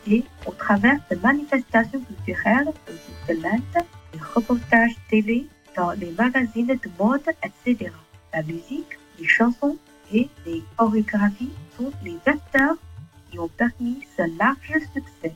et au travers de manifestations culturelles autour de l'Inde, des reportages télé dans les magazines de mode, etc. La musique, les chansons et les chorégraphies sont les vecteurs qui ont permis ce large succès.